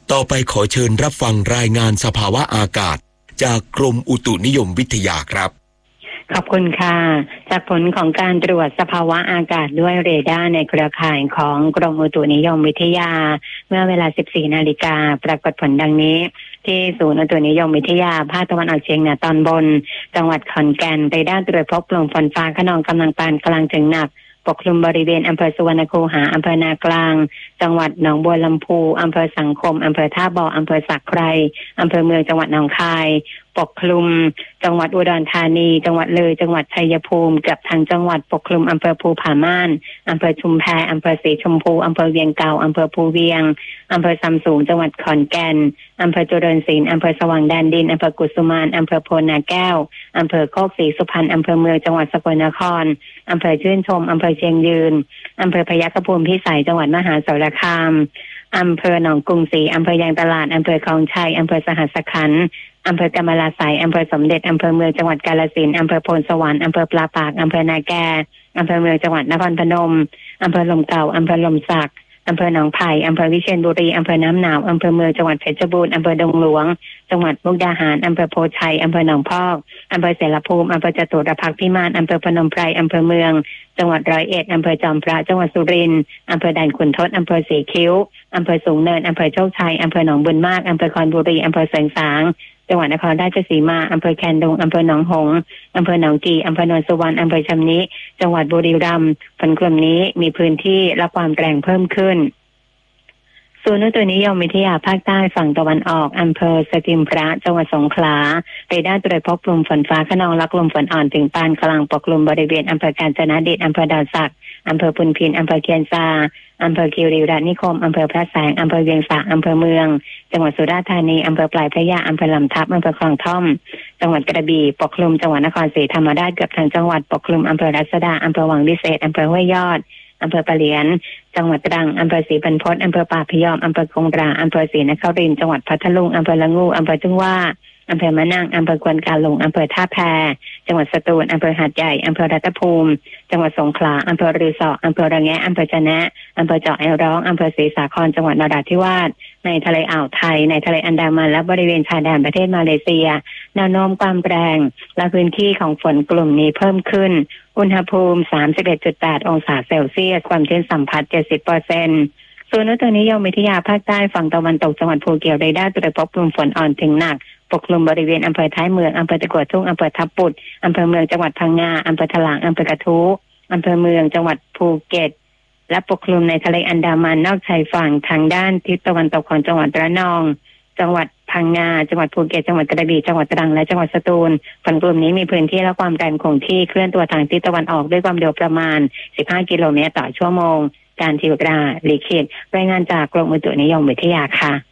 ต่อไปขอเชิญรับฟังรายงานสภาวะอากาศจากกรมอุตุนิยมวิทยาครับขอบคุณค่ะจากผลของการตรวจสภาวะอากาศด้วยเรดาร์ในเครือข่ายของกรมอุตุนิยมวิทยาเมื่อเวลา 14 นาฬิกาปรากฏผลดังนี้ที่ศูนย์อุตุนิยมวิทยาภาคตะวันออกเฉียงเหนือตอนบนจังหวัดขอนแก่นเรดาร์ตรวจพบกลุ่มฝนฟ้าคะนองกำลังปานกลางถึงหนักปกคลุมบริเวณอำเภอสุวรรณคูหาอำเภอนากลางจังหวัดหนองบัวลำพูอำเภอสังคมอำเภอท่าบ่ออำเภอสักไคร่อำเภอเมืองจังหวัดหนองคายปกคลุมจังหวัดอุดรธานีจังหวัดเลยจังหวัดชัยภูมิกับทางจังหวัดปกคลุมอำเภอภูผาม่านอำเภอชุมแพอำเภอศรีชมพูอำเภอเวียงเก่าอำเภอภูเวียงอำเภอซำสูงจังหวัดขอนแก่นอำเภอเจริญศิลป์อำเภอสว่างแดนดินอำเภอกุสุมานอำเภอโพนาแก้วอำเภอโคกศรีสุพรรณอำเภอเมืองจังหวัดสกลนครอำเภอชื่นชมอำเภอเชียงยืนอำเภอพยัคฆภูมิพิสัยจังหวัดมหาสารคามอำเภอหนองกรุงศรีอำเภอยางตลาดอำเภอคลองชัยอำเภอสหัสขันธ์อำเภอกำมะลาไสยอำเภอสมเด็จอำเภอเมืองจังหวัดกาฬสินธุ์อำเภอโพนสวรรค์อำเภอปลาปากอำเภอนาแกอำเภอเมืองจังหวัดนครพนมอำเภอลมเก่าอำเภอลมสักอำเภอหนองไผ่อำเภอวิเชียรบุรีอำเภอน้ำหนาวอำเภอเมืองจังหวัดเพชรบูรณ์อำเภอดงหลวงจังหวัดมุกดาหารอำเภอโพชัยอำเภอหนองพอกอำเภอเสรภูมิอำเภอจตุรพักษ์พิมานอำเภอพนมไพรอำเภอเมืองจังหวัดร้อยเอ็ดอำเภอจอมพระจังหวัดสุรินทร์อำเภอด่านขุนทดอำเภอสีคิ้วอำเภอสูงเนินอำเภอโชคชัยอำเภอหนองบุญมากอำเภอคอนบุรีอำเภอแสงสางจังหวัดนครราชสีมาอำเภอแคนดงอำเภอหนองหงส์อำเภอหนองกีอำเภอโนนสุวรรณอำเภอชำนิจังหวัดบุรีรัมย์ฝนกลุ่มนี้มีพื้นที่รับความแรงเพิ่มขึ้นศูนย์อุตุนิยมวิทยาภาคใต้ฝั่งตะวันออกอำเภอสถิมพระจังหวัดสงขลาเรดาร์ตรวจพบกลุ่มฝนฟ้าคะนองและกลุ่มฝนอ่อนถึงปานกลางปกคลุมบริเวณอำเภอกาญจนดิตอำเภอดาวสักอำเภอพุนพินอำเภอเคียนซาอำเภอคีรีรัตน์นิคมอำเภอพระแสงอำเภอเวียงสาอำเภอเมืองจังหวัดสุราษฎร์ธานีอำเภอปลายพระยาอำเภอลำทับอำเภอคลองท่อมจังหวัดกระบี่ปกคลุมจังหวัดนครศรีธรรมราชเกือบทั้งจังหวัดปกคลุมอำเภอรัศดาอำเภอวังวิเศษอำเภอห้วยยอดอำเภอปะเหลียนจังหวัดตรังอำเภอศรีบรรพตอำเภอป่าพยอมอำเภอคงราอำเภอศรีนครินทร์จังหวัดพัทลุงอำเภอละงูอำเภอจุ้งว่าอำเภอมะนังอำเภอควนกาหลงอำเภอท่าแพจังหวัดสตูลอำเภอหาดใหญ่อำเภอรัตภูมิจังหวัดสงขลาอำเภอรือสออำเภอระแงะอำเภอจะนะอำเภอเจาะแอลร้องอำเภอศรีสาครจังหวัดนราธิวาสในทะเลอ่าวไทยในทะเลอันดามันและบริเวณชายแดนประเทศมาเลเซียแนวโน้มความแรงและพื้นที่ของฝนกลุ่มนี้เพิ่มขึ้นอุณหภูมิ 31.8 องศาเซลเซียสความชื้นสัมผัส 70%ศูนย์อุตุนิยมวิทยาภาคใต้ฝั่งตะวันตกจังหวัดภูเก็ตเรดาร์ตรวจพบกลุ่มฝนอ่อนถึงหนักปกคลุมบริเวณอำเภอท้ายเมืองอำเภอตะกัวทุ่งอำเภอทับปุดอำเภอเมืองจังหวัดพังงาอำเภอถลางอำเภอกระทู้อำเภอเมืองจังหวัดภูเก็ตและปกคลุมในทะเลอันดามันนอกชายฝั่งทางด้านทิศตะวันตกของจังหวัดระนองจังหวัดพังงาจังหวัดภูเก็ตจังหวัดกระบี่จังหวัดตรังและจังหวัดสตูลฝนกลุ่มนี้มีพื้นที่และความแรงคงที่เคลื่อนตัวทางทิศตะวันออกด้วยความเร็วประมาณ15 กิโลเมตรต่อชั่วโมงการทิวราลีคิดรายงานจากกรมอุตุนิยมวิทยาค่ะ